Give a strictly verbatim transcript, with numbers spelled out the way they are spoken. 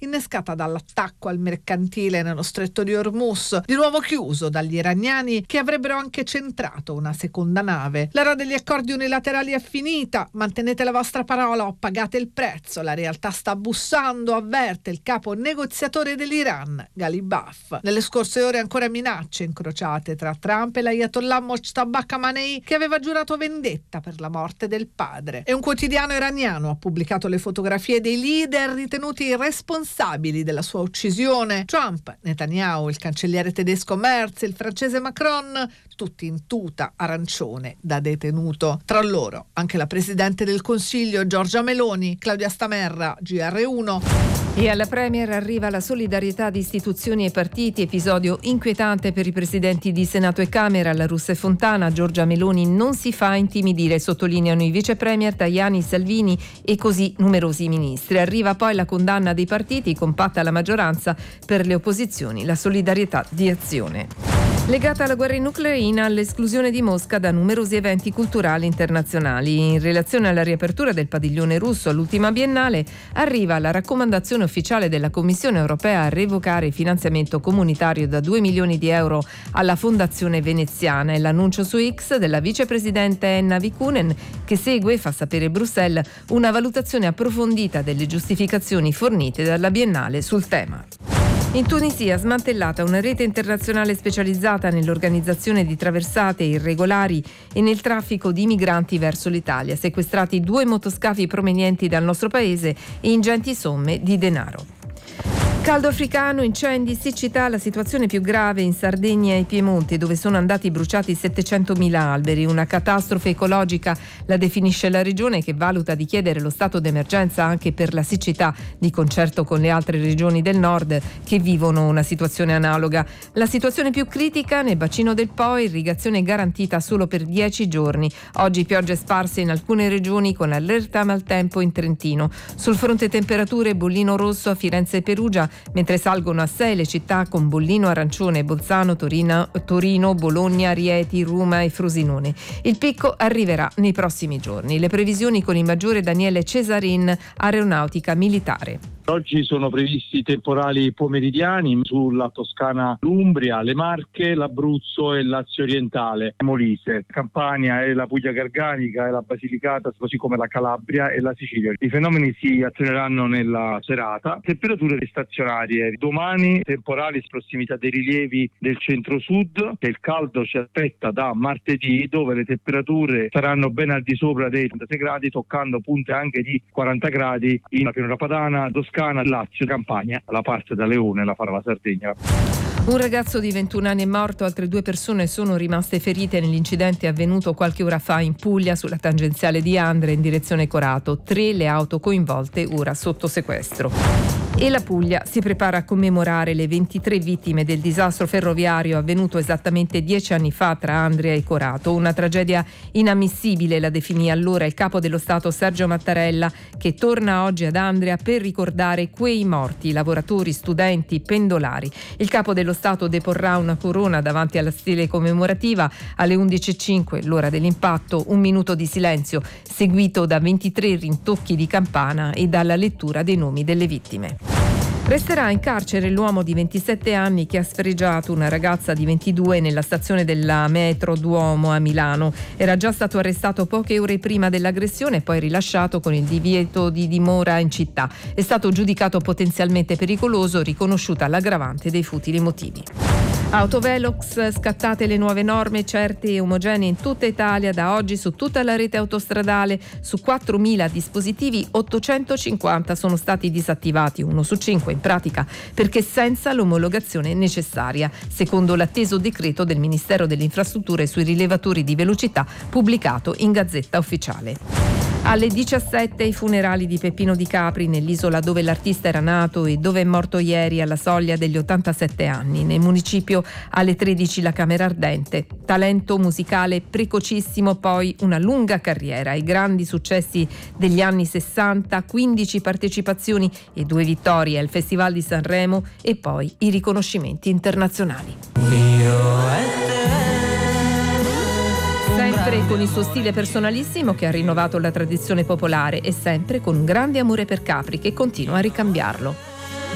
innescata dall'attacco al mercantile nello stretto di Hormuz, di nuovo chiuso dagli iraniani che avrebbero anche centrato una seconda nave. L'era degli accordi unilaterali è finita, mantenete la vostra parola o pagate il prezzo, la realtà sta bussando, avverte il capo negoziatore dell'Iran, Ghalibaf. Nelle scorse ore ancora minacce incrociate tra Trump e l'Ayatollah Mojtaba Khamenei, che aveva giurato vendetta per la morte del padre. E un quotidiano iraniano ha pubblicato le fotografie dei leader ritenuti responsabili della sua uccisione: Trump, Netanyahu, il cancelliere tedesco Merz, il francese Macron, tutti in tuta arancione da detenuto. Tra loro anche la presidente del Consiglio Giorgia Meloni. Claudia Stamerra, G R uno. E alla Premier arriva la solidarietà di istituzioni e partiti, episodio inquietante per i presidenti di Senato e Camera. La Russa e Fontana, Giorgia Meloni non si fa intimidire, sottolineano i vice premier Tajani, Salvini e così numerosi ministri. Arriva poi la condanna dei partiti, compatta la maggioranza, per le opposizioni la solidarietà di Azione. Legata alla guerra in Ucraina, all'esclusione di Mosca da numerosi eventi culturali internazionali. In relazione alla riapertura del padiglione russo all'ultima biennale, arriva la raccomandazione ufficiale della Commissione europea a revocare il finanziamento comunitario da due milioni di euro alla Fondazione Veneziana e l'annuncio su X della vicepresidente Enna Vikkunen, che segue, fa sapere Bruxelles, una valutazione approfondita delle giustificazioni fornite dalla biennale sul tema. In Tunisia, smantellata una rete internazionale specializzata nell'organizzazione di traversate irregolari e nel traffico di migranti verso l'Italia. Sequestrati due motoscafi provenienti dal nostro paese e ingenti somme di denaro. Caldo africano, incendi, siccità, la situazione più grave in Sardegna e Piemonte, dove sono andati bruciati settecentomila alberi. Una catastrofe ecologica, la definisce la regione, che valuta di chiedere lo stato d'emergenza anche per la siccità, di concerto con le altre regioni del nord che vivono una situazione analoga. La situazione più critica nel bacino del Po, irrigazione garantita solo per dieci giorni. Oggi piogge sparse in alcune regioni con allerta maltempo in Trentino. Sul fronte temperature, bollino rosso a Firenze e Perugia, mentre salgono a sei le città con bollino arancione: Bolzano, Torino, Torino, Bologna, Rieti, Roma e Frosinone. Il picco arriverà nei prossimi giorni. Le previsioni con il maggiore Daniele Cesarin, Aeronautica Militare. Oggi sono previsti temporali pomeridiani sulla Toscana, l'Umbria, le Marche, l'Abruzzo e Lazio Orientale, Molise, Campania e la Puglia Garganica e la Basilicata, così come la Calabria e la Sicilia. I fenomeni si atteneranno nella serata. Temperature stazionarie. Domani temporali in prossimità dei rilievi del centro-sud, che il caldo ci aspetta da martedì, dove le temperature saranno ben al di sopra dei trentasei gradi, toccando punte anche di quaranta gradi in Pianura Padana, Toscana, Lazio, Campania, la parte da Leone, la farà la Sardegna. Un ragazzo di ventuno anni è morto, altre due persone sono rimaste ferite nell'incidente avvenuto qualche ora fa in Puglia sulla tangenziale di Andria in direzione Corato. Tre le auto coinvolte, ora sotto sequestro. E la Puglia si prepara a commemorare le ventitré vittime del disastro ferroviario avvenuto esattamente dieci anni fa tra Andria e Corato. Una tragedia inammissibile, la definì allora il capo dello Stato Sergio Mattarella, che torna oggi ad Andria per ricordare quei morti, lavoratori, studenti, pendolari. Il capo dello Stato deporrà una corona davanti alla stele commemorativa alle undici e cinque, l'ora dell'impatto, un minuto di silenzio, seguito da ventitré rintocchi di campana e dalla lettura dei nomi delle vittime. Resterà in carcere l'uomo di ventisette anni che ha sfregiato una ragazza di ventidue nella stazione della metro Duomo a Milano. Era già stato arrestato poche ore prima dell'aggressione e poi rilasciato con il divieto di dimora in città. È stato giudicato potenzialmente pericoloso, riconosciuta l'aggravante dei futili motivi. Autovelox, scattate le nuove norme certe e omogenee in tutta Italia da oggi su tutta la rete autostradale. Su quattromila dispositivi ottocentocinquanta sono stati disattivati, uno su cinque in pratica perché senza l'omologazione necessaria, secondo l'atteso decreto del Ministero delle Infrastrutture sui rilevatori di velocità pubblicato in Gazzetta Ufficiale. Alle diciassette i funerali di Peppino Di Capri nell'isola dove l'artista era nato e dove è morto ieri alla soglia degli ottantasette anni. Nel municipio alle tredici la Camera Ardente. Talento musicale precocissimo, poi una lunga carriera, i grandi successi degli anni sessanta, quindici partecipazioni e due vittorie al Festival di Sanremo e poi i riconoscimenti internazionali. Sempre con il suo stile personalissimo che ha rinnovato la tradizione popolare e sempre con un grande amore per Capri che continua a ricambiarlo.